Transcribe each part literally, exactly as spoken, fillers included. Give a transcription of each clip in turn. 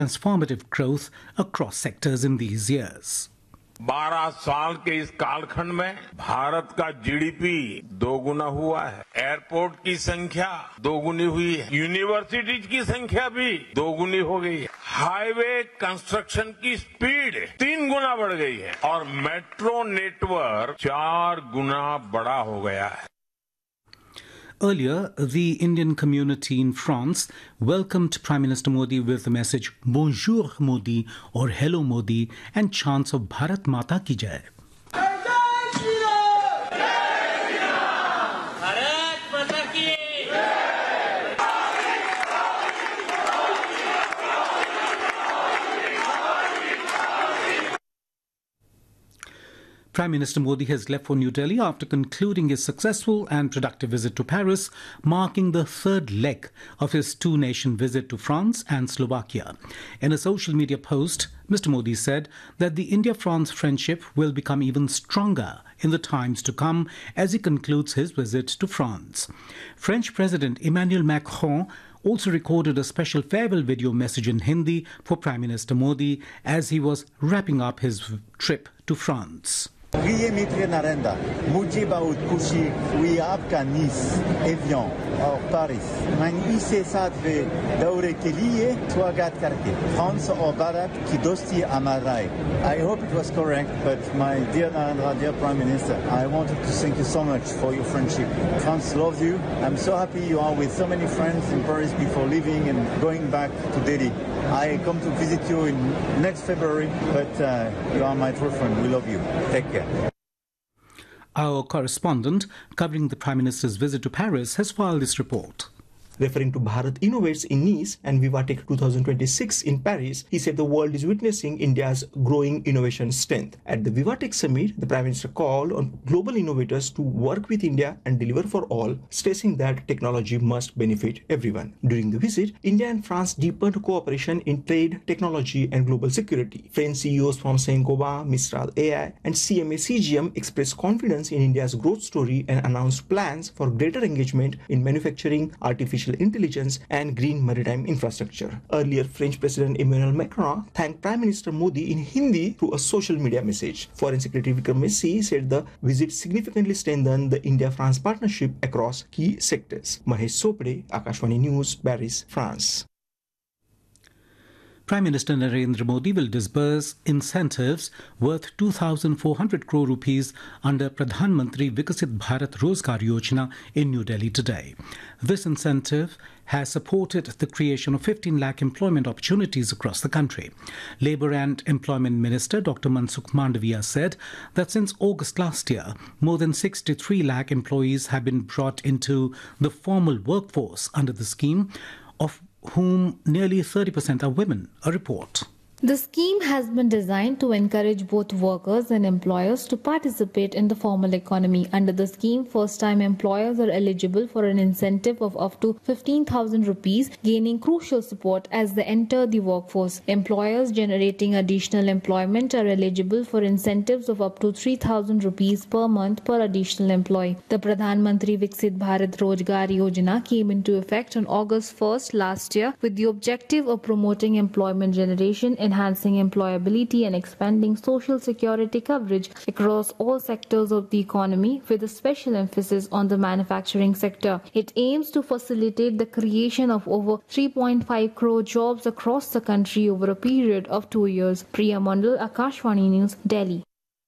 transformative growth across sectors in these years. बारह साल के इस कालखंड में भारत का जीडीपी दोगुना हुआ है, एयरपोर्ट की संख्या दोगुनी हुई है, यूनिवर्सिटीज की संख्या भी दोगुनी हो गई है, हाईवे कंस्ट्रक्शन की स्पीड तीन गुना बढ़ गई है और मेट्रो नेटवर्क चार गुना बड़ा हो गया है. Earlier, the Indian community in France welcomed Prime Minister Modi with the message Bonjour Modi or Hello Modi and chants of Bharat Mata Ki Jai. Prime Minister Modi has left for New Delhi after concluding his successful and productive visit to Paris, marking the third leg of his two-nation visit to France and Slovakia. In a social media post, Mister Modi said that the India-France friendship will become even stronger in the times to come as he concludes his visit to France. French President Emmanuel Macron also recorded a special farewell video message in Hindi for Prime Minister Modi as he was wrapping up his trip to France. प्रिय मित्र नरेंद्र, मुझे बहुत खुशी हुई आपका नीस, avian और Paris मैं इसे साथ में दौरे के लिए स्वागत करके फ्रांस और भारत की दोस्ती हमारा है. I hope it was correct, but my dear Narendra, dear Prime Minister, I wanted to thank you so much for your friendship. France loves you. I'm so happy you are with so many friends in Paris before leaving and going back to Delhi. I come to visit you in next February, but uh, you are my true friend. We love you. Take care. Our correspondent covering the Prime Minister's visit to Paris has filed this report. Referring to Bharat Innovates in Nice and Vivatech twenty twenty-six in Paris, he said the world is witnessing India's growing innovation strength. At the Vivatech summit, the Prime Minister called on global innovators to work with India and deliver for all, stressing that technology must benefit everyone. During the visit, India and France deepened cooperation in trade, technology and global security. French C E Os from Saint-Gobain, Mistral A I and C M A C G M expressed confidence in India's growth story and announced plans for greater engagement in manufacturing, artificial intelligence and green maritime infrastructure. Earlier, French President Emmanuel Macron thanked Prime Minister Modi in Hindi through a social media message. Foreign Secretary Vikram Misri said the visit significantly strengthened the India-France partnership across key sectors. Mahesh Sopade, Akashvani News, Paris, France. Prime Minister Narendra Modi will disburse incentives worth two thousand four hundred crore rupees under Pradhan Mantri Vikasit Bharat Rozgar Yojana in New Delhi today. This incentive has supported the creation of fifteen lakh employment opportunities across the country. Labour and Employment Minister Doctor Mansukh Mandaviya said that since August last year, more than sixty-three lakh employees have been brought into the formal workforce under the scheme, of whom nearly thirty percent are women. A report. The scheme has been designed to encourage both workers and employers to participate in the formal economy. Under the scheme, first-time employers are eligible for an incentive of up to fifteen thousand rupees, gaining crucial support as they enter the workforce. Employers generating additional employment are eligible for incentives of up to three thousand rupees per month per additional employee. The Pradhan Mantri Viksit Bharat Rozgar Yojana came into effect on August first last year with the objective of promoting employment generation, enhancing employability and expanding social security coverage across all sectors of the economy with a special emphasis on the manufacturing sector. It aims to facilitate the creation of over three point five crore jobs across the country over a period of two years. Priya Mandal, Akashvani News, Delhi.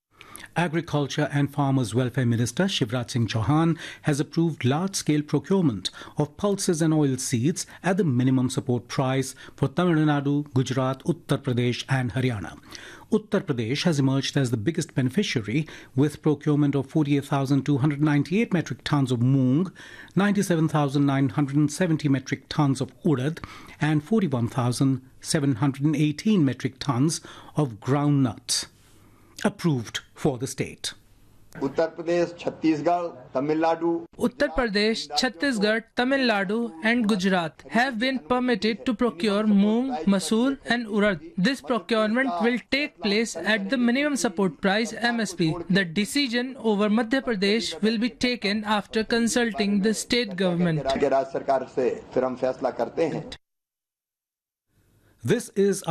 Agriculture and Farmers Welfare Minister Shivraj Singh Chauhan has approved large-scale procurement of pulses and oil seeds at the minimum support price for Tamil Nadu, Gujarat, Uttar Pradesh and Haryana. Uttar Pradesh has emerged as the biggest beneficiary with procurement of forty-eight thousand two hundred ninety-eight metric tons of moong, ninety-seven thousand nine hundred seventy metric tons of urad and forty-one thousand seven hundred eighteen metric tons of groundnut approved for the state. Uttar Pradesh, Chhattisgarh, Tamil Nadu. Uttar Pradesh, Chhattisgarh, Tamil Nadu and Gujarat have been permitted to procure moong, masoor and urad. This procurement will take place at the minimum support price M S P. The decision over Madhya Pradesh will be taken after consulting the state government. This is